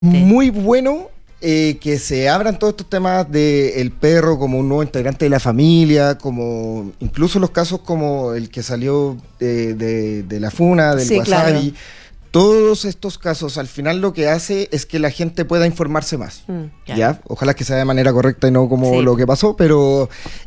muy bueno que se abran todos estos temas del perro como un nuevo integrante de la familia, como incluso los casos como el que salió de la funa, del wasabi. Claro. Todos estos casos al final lo que hace es que la gente pueda informarse más. ¿Ya? Ojalá que sea de manera correcta y no como lo que pasó, pero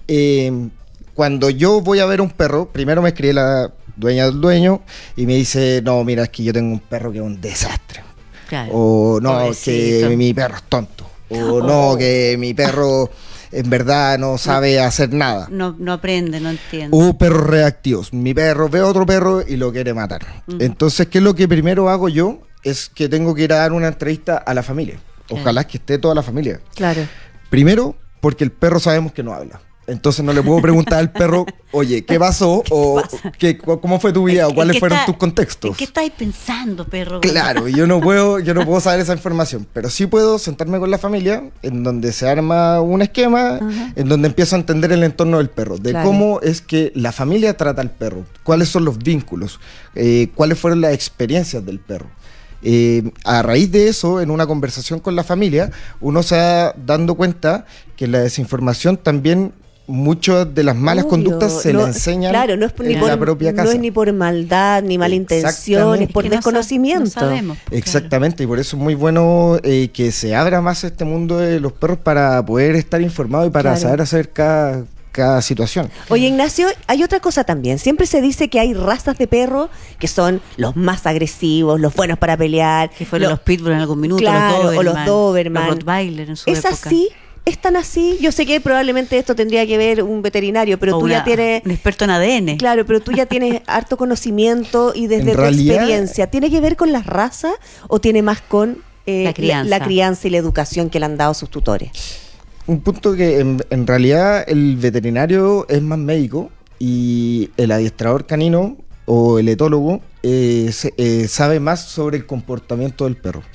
cuando yo voy a ver un perro, primero me escribe la dueña del dueño y me dice, no, mira, es que yo tengo un perro que es un desastre. Claro. O no, pobrecito, que mi perro es tonto. O no, que mi perro en verdad no sabe hacer nada. No aprende, no entiende. O perros reactivos. Mi perro ve a otro perro y lo quiere matar. Entonces, ¿qué es lo que primero hago yo? Es que tengo que ir a dar una entrevista a la familia. Ojalá que esté toda la familia. Claro. Primero, porque el perro sabemos que no habla. Entonces no le puedo preguntar al perro, oye, ¿qué pasó? O ¿cómo fue tu vida? O cuáles fueron tus contextos. ¿En qué estáis pensando, perro? Claro, yo no puedo saber esa información, pero sí puedo sentarme con la familia, en donde se arma un esquema, en donde empiezo a entender el entorno del perro, de cómo es que la familia trata al perro, cuáles son los vínculos, cuáles fueron las experiencias del perro. A raíz de eso, en una conversación con la familia, uno se va dando cuenta que la desinformación también, muchas de las malas conductas se le enseñan no es en la propia casa. No es ni por maldad, ni mala intención, es por desconocimiento. No sabemos, exactamente, y por eso es muy bueno que se abra más este mundo de los perros para poder estar informado y para saber hacer cada situación. Oye, Ignacio, hay otra cosa también. Siempre se dice que hay razas de perros que son los más agresivos, los buenos para pelear. Que fueron los pitbull en algún minuto, o los Doberman. Los Rottweiler en su época. ¿Es así? ¿Es tan así? Yo sé que probablemente esto tendría que ver un veterinario, pero tú ya tienes... Un experto en ADN. Claro, pero tú ya tienes harto conocimiento y desde tu experiencia, ¿tiene que ver con las razas o tiene más con la crianza y la educación que le han dado sus tutores? Un punto que en realidad el veterinario es más médico y el adiestrador canino o el etólogo sabe más sobre el comportamiento del perro.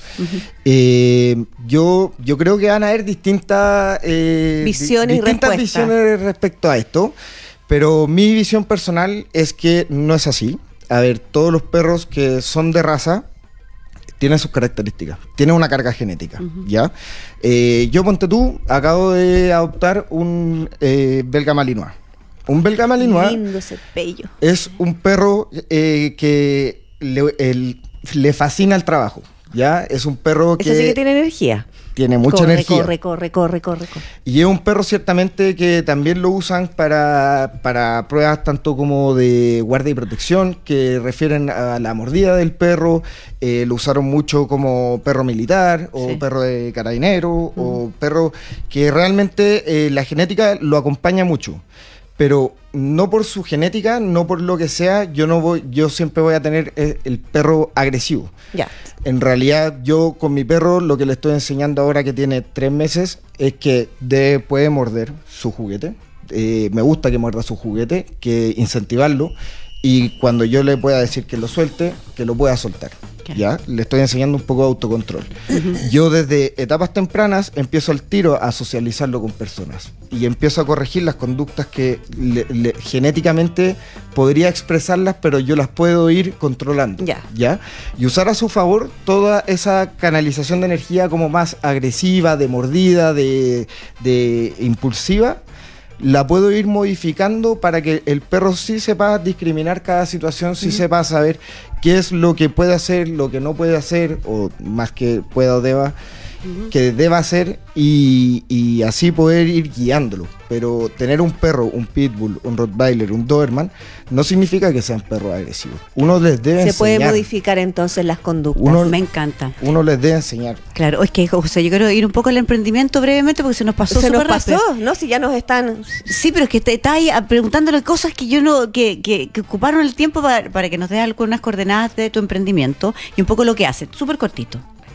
Yo creo que van a haber distintas visiones respecto a esto, pero mi visión personal es que no es así. A ver, todos los perros que son de raza tienen sus características, tienen una carga genética, ¿ya? Yo, ponte tú, acabo de adoptar un belga malinois. Un belga malinois lindo ese pello. Es un perro que le fascina el trabajo, ¿ya? Es un perro que... Eso sí que tiene energía. Tiene mucha energía. Corre. Y es un perro ciertamente que también lo usan para pruebas tanto como de guardia y protección, que refieren a la mordida del perro. Lo usaron mucho como perro militar o perro de carabinero o perro que realmente la genética lo acompaña mucho. Pero no por su genética, no por lo que sea, yo siempre voy a tener el perro agresivo. Ya. En realidad, yo con mi perro lo que le estoy enseñando ahora que tiene 3 meses es que puede morder su juguete. Me gusta que muerda su juguete, que incentivarlo. Y cuando yo le pueda decir que lo suelte, que lo pueda soltar. ¿Ya? Le estoy enseñando un poco de autocontrol. Yo desde etapas tempranas empiezo al tiro a socializarlo con personas y empiezo a corregir las conductas que genéticamente podría expresarlas, pero yo las puedo ir controlando. ¿Ya? Y usar a su favor toda esa canalización de energía como más agresiva, de mordida, de impulsiva. La puedo ir modificando para que el perro sí sepa discriminar cada situación, sí sepa saber qué es lo que puede hacer, lo que no puede hacer, o más que pueda o deba, que deba hacer, y así poder ir guiándolo. Pero tener un perro, un pitbull, un rottweiler, un doberman, no significa que sean perros agresivos. Uno les debe enseñar. Se puede modificar entonces las conductas. Me encanta. Uno les debe enseñar. Claro, es que, José, yo quiero ir un poco al emprendimiento brevemente porque se nos pasó súper rápido. ¿No? Si ya nos están... Sí, pero es que está ahí preguntándole cosas que yo no que ocuparon el tiempo para que nos dé algunas coordenadas de tu emprendimiento y un poco lo que hace. Súper cortito.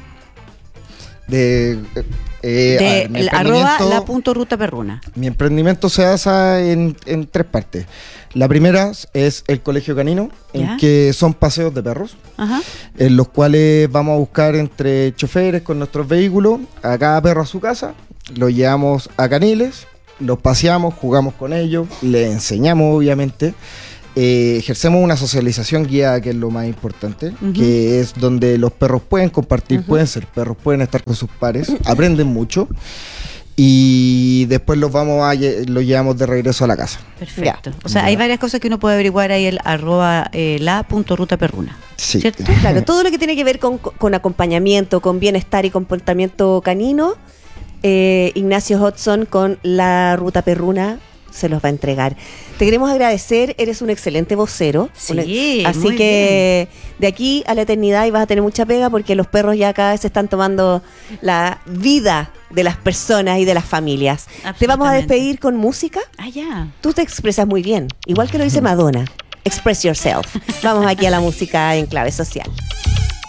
@la.ruta_perruna. Mi emprendimiento se basa en 3 partes. La primera es el colegio canino, en que son paseos de perros, en los cuales vamos a buscar entre choferes con nuestros vehículos a cada perro a su casa, lo llevamos a caniles, los paseamos, jugamos con ellos, les enseñamos obviamente. ejercemos una socialización guiada, que es lo más importante, que es donde los perros pueden compartir, pueden ser perros, pueden estar con sus pares, aprenden mucho. Y después los llevamos de regreso a la casa. Perfecto. O sea, hay varias cosas que uno puede averiguar ahí el @la.rutaperruna. Sí. ¿Cierto? Claro, todo lo que tiene que ver con acompañamiento, con bienestar y comportamiento canino, Ignacio Hudson con la Ruta Perruna se los va a entregar. Te queremos agradecer, eres un excelente vocero. Sí, así que bien. De aquí a la eternidad y vas a tener mucha pega porque los perros ya cada vez están tomando la vida de las personas y de las familias. Te vamos a despedir con música. Ya. Tú te expresas muy bien, igual que lo dice Madonna. Express yourself. Vamos aquí a la música en clave social.